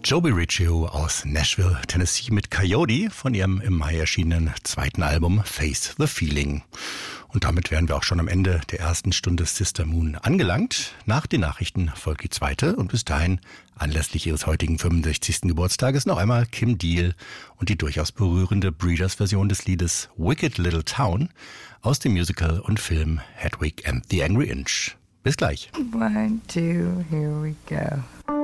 Joby Riccio aus Nashville, Tennessee mit Coyote von ihrem im Mai erschienenen zweiten Album Face the Feeling. Und damit wären wir auch schon am Ende der ersten Stunde Sister Moon angelangt. Nach den Nachrichten folgt die zweite und bis dahin, anlässlich ihres heutigen 65. Geburtstages, noch einmal Kim Deal und die durchaus berührende Breeders-Version des Liedes Wicked Little Town aus dem Musical und Film Hedwig and the Angry Inch. Bis gleich. 1, 2, here we go.